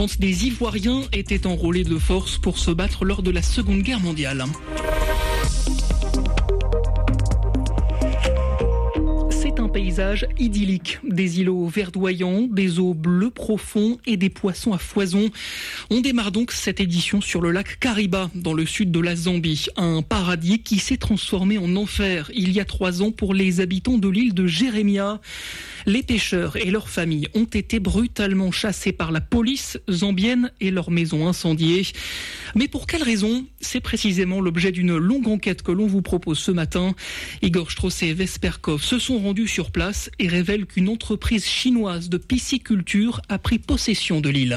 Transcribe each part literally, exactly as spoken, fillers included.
quand des Ivoiriens étaient enrôlés de force pour se battre lors de la Seconde Guerre mondiale. C'est un paysage idyllique, des îlots verdoyants, des eaux bleues profondes et des poissons à foison. On démarre donc cette édition sur le lac Kariba, dans le sud de la Zambie, un paradis qui s'est transformé en enfer il y a trois ans pour les habitants de l'île de Jérémia. Les pêcheurs et leurs familles ont été brutalement chassés par la police zambienne et leurs maisons incendiées. Mais pour quelles raisons ? C'est précisément l'objet d'une longue enquête que l'on vous propose ce matin. Igor Strauss et Vesperkov se sont rendus sur place et révèlent qu'une entreprise chinoise de pisciculture a pris possession de l'île.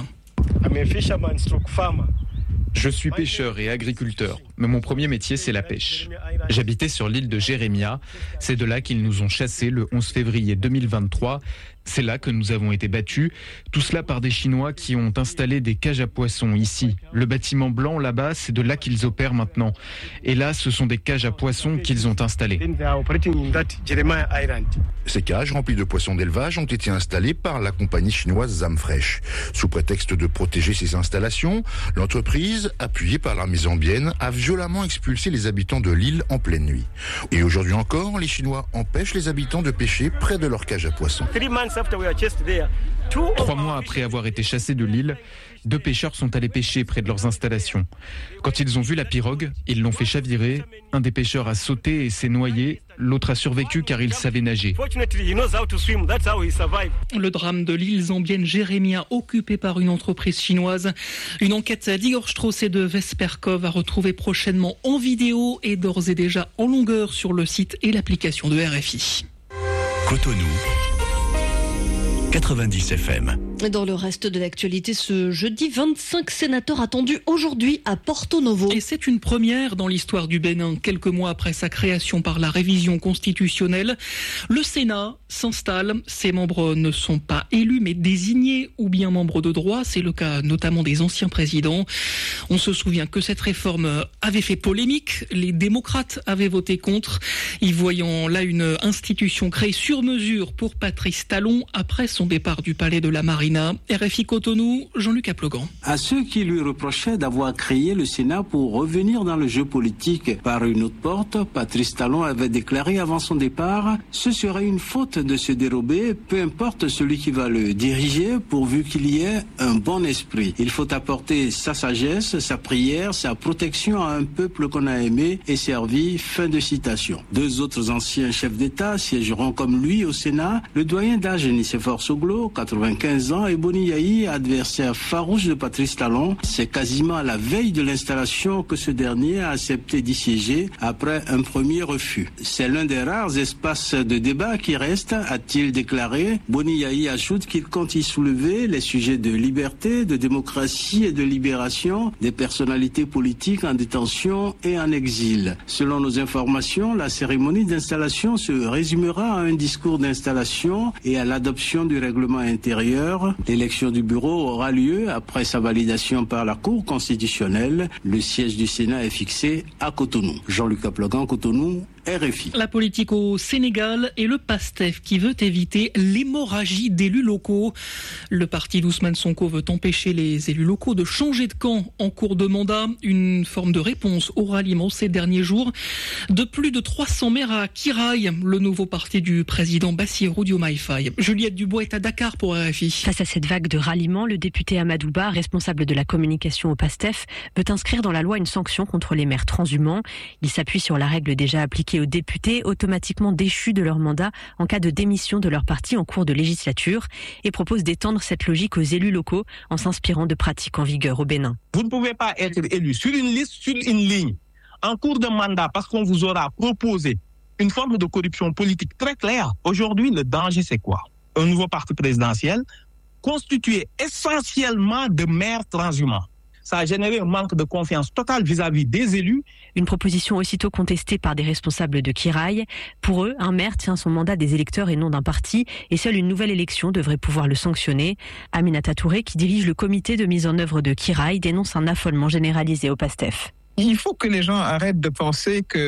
Je suis pêcheur et agriculteur, mais mon premier métier c'est la pêche. J'habitais sur l'île de Jérémia, c'est de là qu'ils nous ont chassés le onze février deux mille vingt-trois. C'est là que nous avons été battus, tout cela par des Chinois qui ont installé des cages à poissons ici. Le bâtiment blanc là-bas, c'est de là qu'ils opèrent maintenant. Et là, ce sont des cages à poissons qu'ils ont installées. Ces cages remplies de poissons d'élevage ont été installées par la compagnie chinoise Zamfresh. Sous prétexte de protéger ces installations, l'entreprise, appuyée par l'armée zambienne, a violemment expulsé les habitants de l'île en pleine nuit. Et aujourd'hui encore, les Chinois empêchent les habitants de pêcher près de leurs cages à poissons. Trois mois après avoir été chassés de l'île, deux pêcheurs sont allés pêcher près de leurs installations. Quand ils ont vu la pirogue, ils l'ont fait chavirer. Un des pêcheurs a sauté et s'est noyé. L'autre a survécu car il savait nager. Le drame de l'île zambienne Jérémia, occupée par une entreprise chinoise. Une enquête d'Igor Strauss et de Vesperkov à retrouver prochainement en vidéo et d'ores et déjà en longueur sur le site et l'application de R F I. Cotonou quatre-vingt-dix F M. Dans le reste de l'actualité, ce jeudi, vingt-cinq sénateurs attendus aujourd'hui à Porto Novo. Et c'est une première dans l'histoire du Bénin. Quelques mois après sa création par la révision constitutionnelle, le Sénat s'installe. Ses membres ne sont pas élus, mais désignés ou bien membres de droit. C'est le cas notamment des anciens présidents. On se souvient que cette réforme avait fait polémique. Les démocrates avaient voté contre, y voyant là une institution créée sur mesure pour Patrice Talon après son départ du palais de la Marina. R F I Cotonou, Jean-Luc Aplogan. À ceux qui lui reprochaient d'avoir créé le Sénat pour revenir dans le jeu politique par une autre porte, Patrice Talon avait déclaré avant son départ « Ce serait une faute de se dérober, peu importe celui qui va le diriger, pourvu qu'il y ait un bon esprit. Il faut apporter sa sagesse, sa prière, sa protection à un peuple qu'on a aimé et servi. » Fin de citation. Deux autres anciens chefs d'État siégeront comme lui au Sénat. Le doyen d'âge Nicéphore Soglo, quatre-vingt-quinze ans, et Boni Yayi, adversaire farouche de Patrice Talon. C'est quasiment à la veille de l'installation que ce dernier a accepté d'y siéger après un premier refus. C'est l'un des rares espaces de débat qui reste, a-t-il déclaré. Boni Yayi ajoute qu'il compte y soulever les sujets de liberté, de démocratie et de libération des personnalités politiques en détention et en exil. Selon nos informations, la cérémonie d'installation se résumera à un discours d'installation et à l'adoption du règlement intérieur. L'élection du bureau aura lieu après sa validation par la Cour constitutionnelle. Le siège du Sénat est fixé à Cotonou. Jean-Luc Aplogan, Cotonou, R F I. La politique au Sénégal et le PASTEF qui veut éviter l'hémorragie d'élus locaux. Le parti d'Ousmane Sonko veut empêcher les élus locaux de changer de camp en cours de mandat. Une forme de réponse au ralliement ces derniers jours de plus de trois cents maires à Kiraï, le nouveau parti du président Bassirou Diomaye Faye. Juliette Dubois est à Dakar pour R F I. Face à cette vague de ralliement, le député Amadou Ba, responsable de la communication au PASTEF, veut inscrire dans la loi une sanction contre les maires transhumants. Il s'appuie sur la règle déjà appliquée aux députés automatiquement déchus de leur mandat en cas de démission de leur parti en cours de législature et propose d'étendre cette logique aux élus locaux en s'inspirant de pratiques en vigueur au Bénin. Vous ne pouvez pas être élu sur une liste, sur une ligne, en cours de mandat parce qu'on vous aura proposé une forme de corruption politique très claire. Aujourd'hui, le danger, c'est quoi ? Un nouveau parti présidentiel constitué essentiellement de maires transhumants. Ça a généré un manque de confiance totale vis-à-vis des élus. Une proposition aussitôt contestée par des responsables de Kiraï. Pour eux, un maire tient son mandat des électeurs et non d'un parti, et seule une nouvelle élection devrait pouvoir le sanctionner. Aminata Touré, qui dirige le comité de mise en œuvre de Kiraï, dénonce un affolement généralisé au PASTEF. Il faut que les gens arrêtent de penser que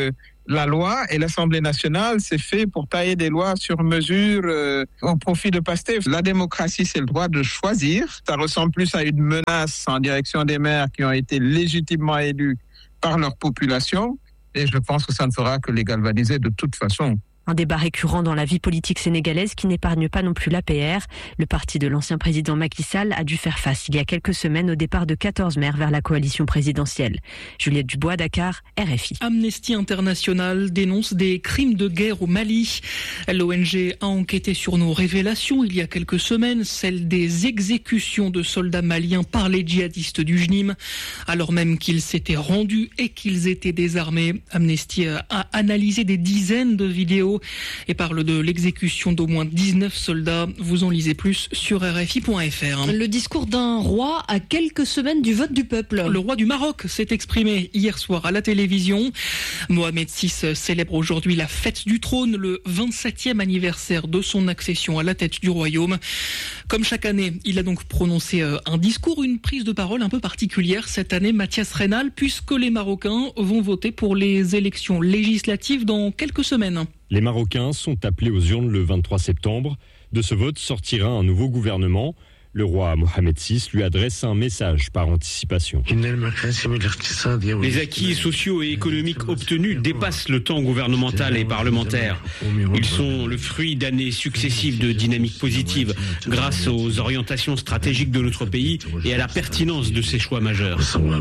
La loi et l'Assemblée nationale, c'est fait pour tailler des lois sur mesure euh, au profit de Pastef. La démocratie, c'est le droit de choisir. Ça ressemble plus à une menace en direction des maires qui ont été légitimement élus par leur population. Et je pense que ça ne fera que les galvaniser de toute façon. Un débat récurrent dans la vie politique sénégalaise qui n'épargne pas non plus l'A P R. Le parti de l'ancien président Macky Sall a dû faire face il y a quelques semaines au départ de quatorze maires vers la coalition présidentielle. Juliette Dubois, Dakar, R F I. Amnesty International dénonce des crimes de guerre au Mali. L'O N G a enquêté sur nos révélations il y a quelques semaines, celle des exécutions de soldats maliens par les djihadistes du J N I M, alors même qu'ils s'étaient rendus et qu'ils étaient désarmés. Amnesty a analysé des dizaines de vidéos et parle de l'exécution d'au moins dix-neuf soldats. Vous en lisez plus sur R F I point F R. Le discours d'un roi à quelques semaines du vote du peuple. Le roi du Maroc s'est exprimé hier soir à la télévision. Mohamed six célèbre aujourd'hui la fête du trône, le vingt-septième anniversaire de son accession à la tête du royaume. Comme chaque année, il a donc prononcé un discours, une prise de parole un peu particulière cette année, Mathias Reynal, puisque les Marocains vont voter pour les élections législatives dans quelques semaines. Les Marocains sont appelés aux urnes le vingt-trois septembre. De ce vote sortira un nouveau gouvernement. Le roi Mohamed six lui adresse un message par anticipation. Les acquis sociaux et économiques obtenus dépassent le temps gouvernemental et parlementaire. Ils sont le fruit d'années successives de dynamique positive grâce aux orientations stratégiques de notre pays et à la pertinence de ses choix majeurs.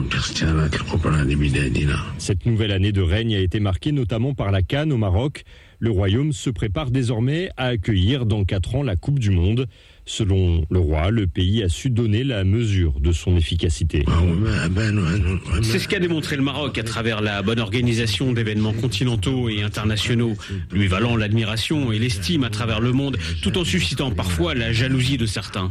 Cette nouvelle année de règne a été marquée notamment par la CAN au Maroc. Le royaume se prépare désormais à accueillir dans quatre ans la Coupe du Monde. Selon le roi, le pays a su donner la mesure de son efficacité. C'est ce qu'a démontré le Maroc à travers la bonne organisation d'événements continentaux et internationaux, lui valant l'admiration et l'estime à travers le monde, tout en suscitant parfois la jalousie de certains.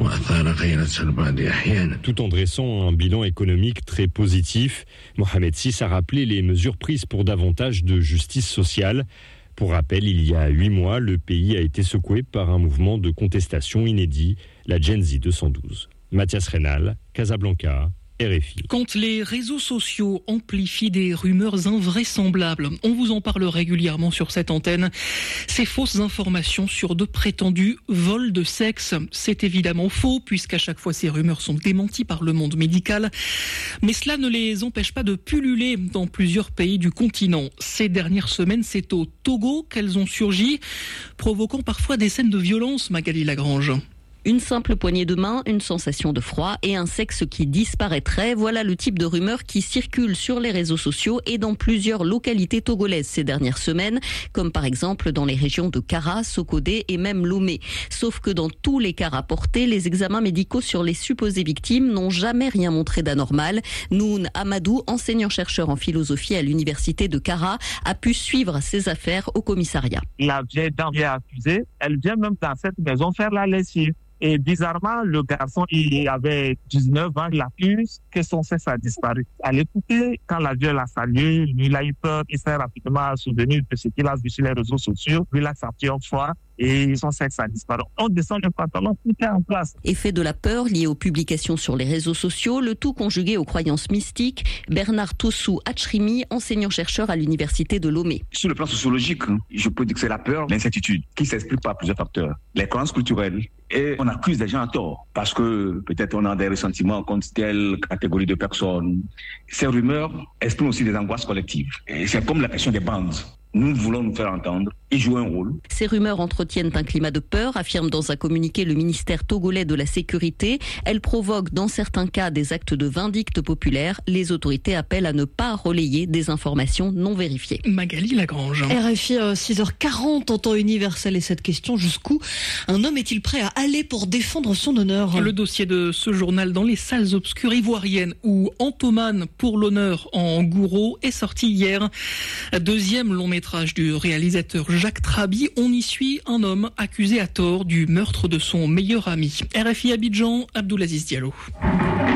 Tout en dressant un bilan économique très positif, Mohamed six a rappelé les mesures prises pour davantage de justice sociale. Pour rappel, il y a huit mois, le pays a été secoué par un mouvement de contestation inédit, la Gen Z deux cent douze. Mathias Reynal, Casablanca, R F I. Quand les réseaux sociaux amplifient des rumeurs invraisemblables, on vous en parle régulièrement sur cette antenne. Ces fausses informations sur de prétendus vols de sexe, c'est évidemment faux puisqu'à chaque fois ces rumeurs sont démenties par le monde médical. Mais cela ne les empêche pas de pulluler dans plusieurs pays du continent. Ces dernières semaines, c'est au Togo qu'elles ont surgi, provoquant parfois des scènes de violence, Magali Lagrange. Une simple poignée de main, une sensation de froid et un sexe qui disparaîtrait. Voilà le type de rumeurs qui circulent sur les réseaux sociaux et dans plusieurs localités togolaises ces dernières semaines, comme par exemple dans les régions de Kara, Sokodé et même Lomé. Sauf que dans tous les cas rapportés, les examens médicaux sur les supposées victimes n'ont jamais rien montré d'anormal. Noun Amadou, enseignant-chercheur en philosophie à l'université de Kara, a pu suivre ces affaires au commissariat. La vieille dame vient accusée, elle vient même dans cette maison faire la lessive. Et bizarrement, le garçon, il avait dix-neuf ans, il accuse que son sexe a disparu. À l'écouter, quand la vieille l'a salué, lui, il a eu peur, il s'est rapidement souvenu de ce qu'il a vu sur les réseaux sociaux. Lui, il a sorti une fois et son sexe a disparu. On descend le pantalon, tout est en place. Effet de la peur lié aux publications sur les réseaux sociaux, le tout conjugué aux croyances mystiques. Bernard Tossou Achrimi, enseignant-chercheur à l'université de Lomé. Sur le plan sociologique, je peux dire que c'est la peur, l'incertitude, qui s'explique par plusieurs facteurs. Les croyances culturelles. Et on accuse des gens à tort, parce que peut-être on a des ressentiments contre telle catégorie de personnes. Ces rumeurs expriment aussi des angoisses collectives. Et c'est comme la question des bandes. Nous voulons nous faire entendre et jouer un rôle. Ces rumeurs entretiennent un climat de peur, affirme dans un communiqué le ministère togolais de la Sécurité. Elles provoquent dans certains cas des actes de vindicte populaire. Les autorités appellent à ne pas relayer des informations non vérifiées. Magali Lagrange. R F I six heures quarante en temps universel et cette question, jusqu'où un homme est-il prêt à aller pour défendre son honneur? Le dossier de ce journal dans les salles obscures ivoiriennes où Antoman pour l'honneur en Gouraud est sorti hier. Deuxième long métrage du réalisateur Jacques Trabi, on y suit un homme accusé à tort du meurtre de son meilleur ami. R F I Abidjan, Abdoulaziz Diallo.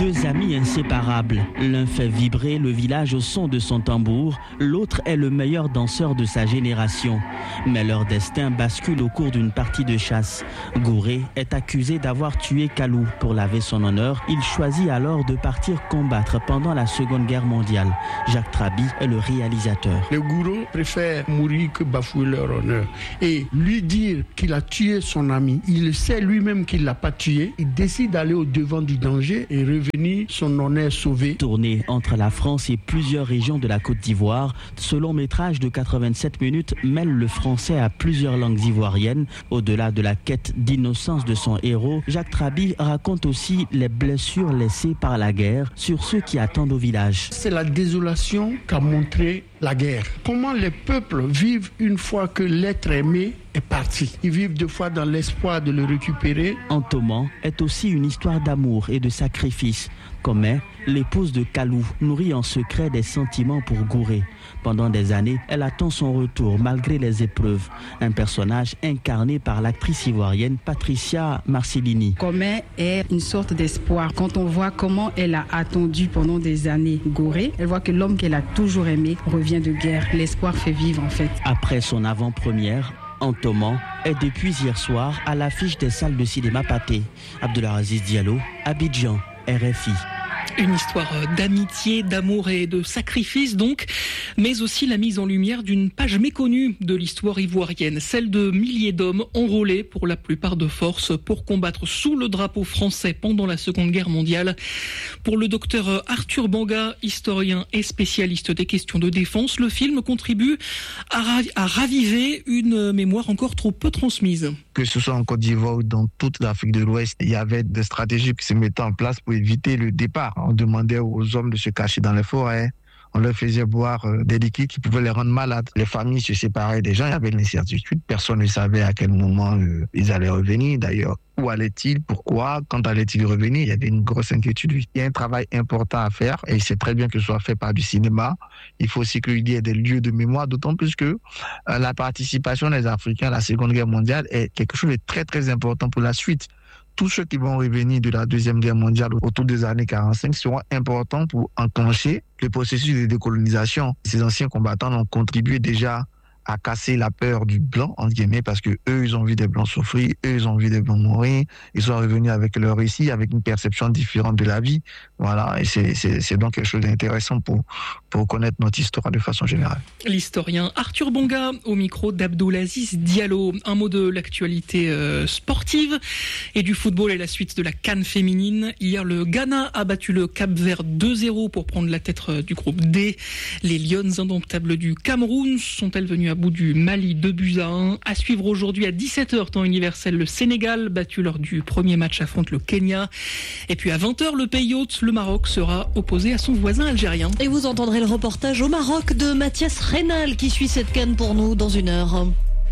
Deux amis inséparables. L'un fait vibrer le village au son de son tambour, l'autre est le meilleur danseur de sa génération. Mais leur destin bascule au cours d'une partie de chasse. Gouré est accusé d'avoir tué Kalou. Pour laver son honneur, il choisit alors de partir combattre pendant la Seconde Guerre mondiale. Jacques Trabi est le réalisateur. Les gourous préfèrent mourir que bafouer leur honneur. Et lui dire qu'il a tué son ami, il sait lui-même qu'il ne l'a pas tué, il décide d'aller au devant du danger et revenir, son honneur sauvé. Tourné entre la France et plusieurs régions de la Côte d'Ivoire, ce long métrage de quatre-vingt-sept minutes mêle le français à plusieurs langues ivoiriennes. Au-delà de la quête d'innocence de son héros, Jacques Trabi raconte aussi les blessures laissées par la guerre sur ceux qui attendent au village. C'est la désolation qu'a montré la guerre. Comment les peuples vivent une fois que l'être aimé est parti. Ils vivent deux fois dans l'espoir de le récupérer. Entoman est aussi une histoire d'amour et de sacrifice. Commet, l'épouse de Kalou, nourrit en secret des sentiments pour Gouré. Pendant des années, elle attend son retour malgré les épreuves. Un personnage incarné par l'actrice ivoirienne Patricia Marcellini. Commet est une sorte d'espoir. Quand on voit comment elle a attendu pendant des années Gouré, elle voit que l'homme qu'elle a toujours aimé revient de guerre. L'espoir fait vivre en fait. Après son avant-première, Entoman est depuis hier soir à l'affiche des salles de cinéma Pathé. Abdelaziz Diallo, Abidjan, R F I. Une histoire d'amitié, d'amour et de sacrifice donc, mais aussi la mise en lumière d'une page méconnue de l'histoire ivoirienne, celle de milliers d'hommes enrôlés pour la plupart de force pour combattre sous le drapeau français pendant la Seconde Guerre mondiale. Pour le docteur Arthur Banga, historien et spécialiste des questions de défense, le film contribue à, ra- à raviver une mémoire encore trop peu transmise. Que ce soit en Côte d'Ivoire ou dans toute l'Afrique de l'Ouest, il y avait des stratégies qui se mettaient en place pour éviter le départ. On demandait aux hommes de se cacher dans les forêts. On leur faisait boire des liquides qui pouvaient les rendre malades. Les familles se séparaient des gens, il y avait une incertitude. Personne ne savait à quel moment euh, ils allaient revenir d'ailleurs. Où allaient-ils? Pourquoi? Quand allaient-ils revenir? Il y avait une grosse inquiétude. Il y a un travail important à faire et c'est très bien que ce soit fait par du cinéma. Il faut aussi qu'il y ait des lieux de mémoire, d'autant plus que euh, la participation des Africains à la Seconde Guerre mondiale est quelque chose de très très important pour la suite. Tous ceux qui vont revenir de la Deuxième Guerre mondiale autour des années quarante-cinq seront importants pour enclencher le processus de décolonisation. Ces anciens combattants ont contribué déjà à casser la peur du blanc, entre guillemets, parce que eux, ils ont vu des blancs souffrir, eux, ils ont vu des blancs mourir, ils sont revenus avec leur récit, avec une perception différente de la vie. Voilà, et c'est, c'est, c'est donc quelque chose d'intéressant pour, pour connaître notre histoire de façon générale. L'historien Arthur Banga au micro d'Abdelaziz Diallo. Un mot de l'actualité euh, sportive et du football et la suite de la CAN féminine. Hier, le Ghana a battu le Cap-Vert deux zéro pour prendre la tête du groupe D. Les Lions indomptables du Cameroun sont-elles venues à bout du Mali deux buts à un. À suivre aujourd'hui à dix-sept heures temps universel, le Sénégal battu lors du premier match affronte le Kenya. Et puis à vingt heures, le pays hôte, le Maroc, sera opposé à son voisin algérien. Et vous entendrez le reportage au Maroc de Mathias Reynal qui suit cette CAN pour nous dans une heure.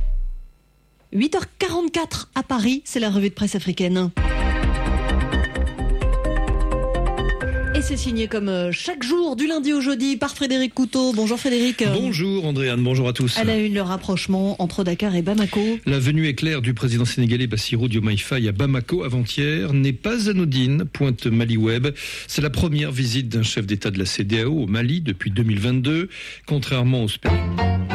huit heures quarante-quatre à Paris, c'est la revue de presse africaine. Et c'est signé comme chaque jour, du lundi au jeudi, par Frédéric Couteau. Bonjour Frédéric. Bonjour Andréane, bonjour à tous. À la une, le rapprochement entre Dakar et Bamako. La venue éclair du président sénégalais Bassirou Diomaye Faye à Bamako avant-hier n'est pas anodine, pointe Maliweb. C'est la première visite d'un chef d'État de la C E D E A O au Mali depuis deux mille vingt-deux. Contrairement aux